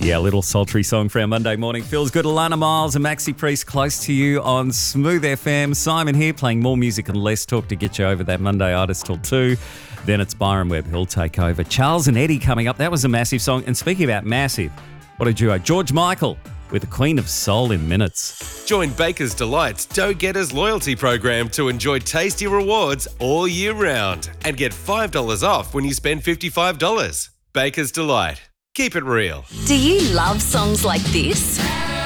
Yeah, a little sultry song for our Monday morning. Feels good. Alana Miles and Maxi Priest close to you on Smooth FM. Simon here playing more music and less talk to get you over that Monday artist till 2. Then it's Byron Webb who'll take over. Charles and Eddie coming up. That was a massive song. And speaking about massive, what a duo. George Michael with the Queen of Soul in minutes. Join Baker's Delight's Dough Getters loyalty program to enjoy tasty rewards all year round and get $5 off when you spend $55. Baker's Delight. Keep it real. Do you love songs like this?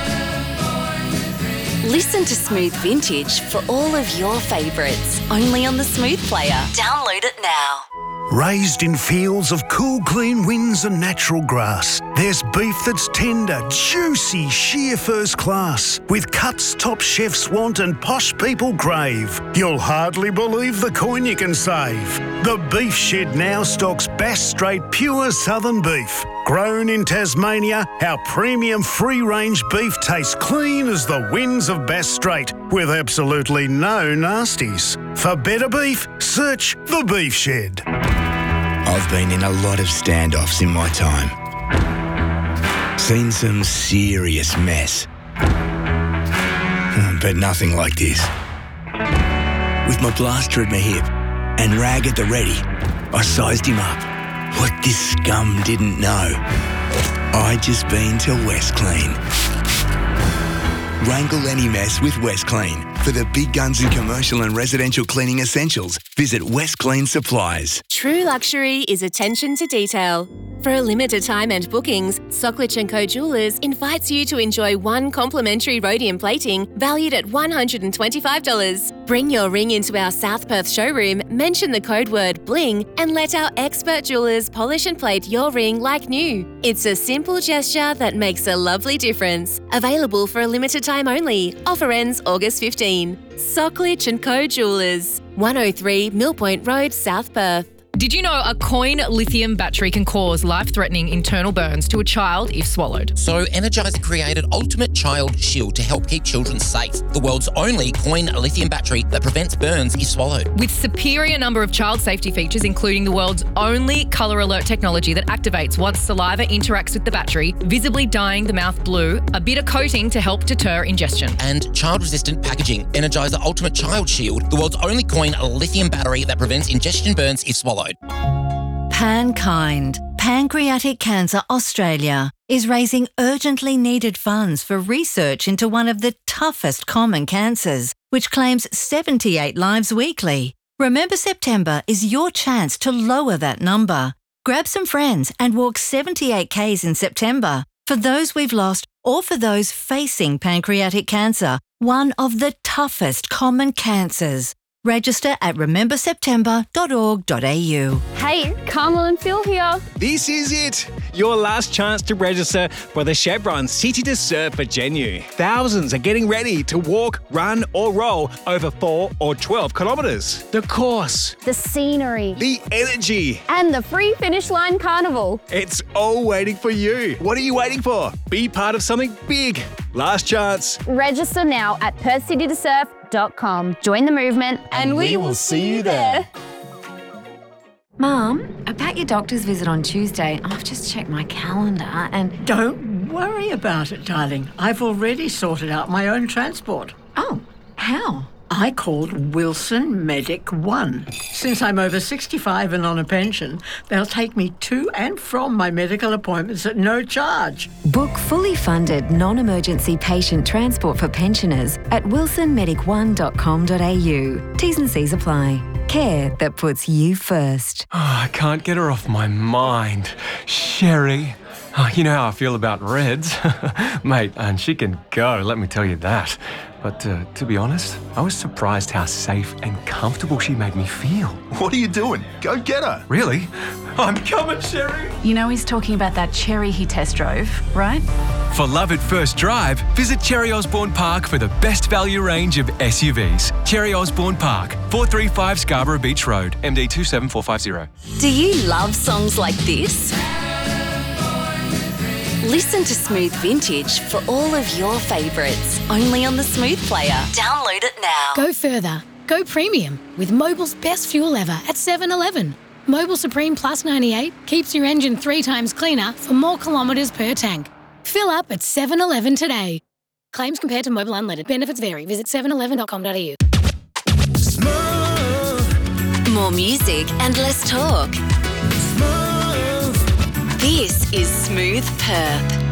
Listen to Smooth Vintage for all of your favourites, only on the Smooth Player. Download it now. Raised in fields of cool, clean winds and natural grass, there's beef that's tender, juicy, sheer first class, with cuts top chefs want and posh people crave. You'll hardly believe the coin you can save. The Beef Shed now stocks Bass Strait pure southern beef. Grown in Tasmania, our premium free-range beef tastes clean as the winds of Bass Strait, with absolutely no nasties. For better beef, search The Beef Shed. I've been in a lot of standoffs in my time. Seen some serious mess. But nothing like this. With my blaster at my hip and rag at the ready, I sized him up. What this scum didn't know, I'd just been to West Clean. Wrangle any mess with West Clean. For the big guns in commercial and residential cleaning essentials, visit West Clean Supplies. True luxury is attention to detail. For a limited time and bookings, Socklich & Co Jewellers invites you to enjoy one complimentary rhodium plating valued at $125. Bring your ring into our South Perth showroom, mention the code word BLING, and let our expert jewellers polish and plate your ring like new. It's a simple gesture that makes a lovely difference. Available for a limited time only. Offer ends August 15. Socklich & Co Jewellers, 103 Millpoint Road, South Perth. Did you know a coin lithium battery can cause life-threatening internal burns to a child if swallowed? So Energizer created Ultimate Child Shield to help keep children safe. The world's only coin lithium battery that prevents burns if swallowed. With superior number of child safety features, including the world's only colour alert technology that activates once saliva interacts with the battery, visibly dyeing the mouth blue, a bitter coating to help deter ingestion. And child-resistant packaging. Energizer Ultimate Child Shield, the world's only coin lithium battery that prevents ingestion burns if swallowed. PanKind, Pancreatic Cancer Australia, is raising urgently needed funds for research into one of the toughest common cancers, which claims 78 lives weekly. Remember September is your chance to lower that number. Grab some friends and walk 78 Ks in September for those we've lost or for those facing pancreatic cancer, one of the toughest common cancers. Register at rememberseptember.org.au. Hey, Carmel and Phil here. This is it. Your last chance to register for the Chevron City to Surf for Genu. Thousands are getting ready to walk, run or roll over 4 or 12 kilometres. The course, the scenery, the energy, and the free finish line carnival. It's all waiting for you. What are you waiting for? Be part of something big. Last chance. Register now at PerthCityToSurf.com. Join the movement and we will see you there. Mum, about your doctor's visit on Tuesday, I've just checked my calendar and... Don't worry about it, darling. I've already sorted out my own transport. Oh, how? I called Wilson Medic One. Since I'm over 65 and on a pension, they'll take me to and from my medical appointments at no charge. Book fully funded non-emergency patient transport for pensioners at wilsonmedic1.com.au. T's and C's apply. Care that puts you first. Oh, I can't get her off my mind. Sherry. Oh, you know how I feel about Reds. Mate, and she can go, let me tell you that. But to be honest, I was surprised how safe and comfortable she made me feel. What are you doing? Go get her. Really? I'm coming, Sherry. You know he's talking about that Cherry he test drove, right? For love at first drive, visit Cherry Osborne Park for the best value range of SUVs. Cherry Osborne Park, 435 Scarborough Beach Road, MD 27450. Do you love songs like this? Listen to Smooth Vintage for all of your favourites, only on the Smooth Player. Download it now. Go further. Go premium with Mobil's best fuel ever at 7-Eleven. Mobil Supreme Plus 98 keeps your engine 3 times cleaner for more kilometres per tank. Fill up at 7-Eleven today. Claims compared to mobile unleaded. Benefits vary. Visit 7eleven.com.au. More music and less talk. This is Smooth Perth.